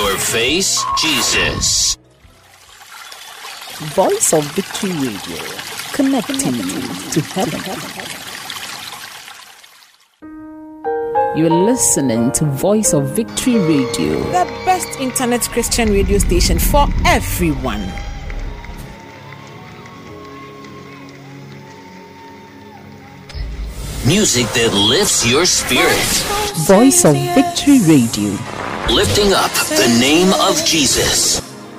Your face, Jesus. Voice of Victory Radio, connecting you to heaven. You're listening to Voice of Victory Radio, the best internet Christian radio station for everyone. Music that lifts your spirit. Voice of Victory Radio, Lifting up the name of Jesus.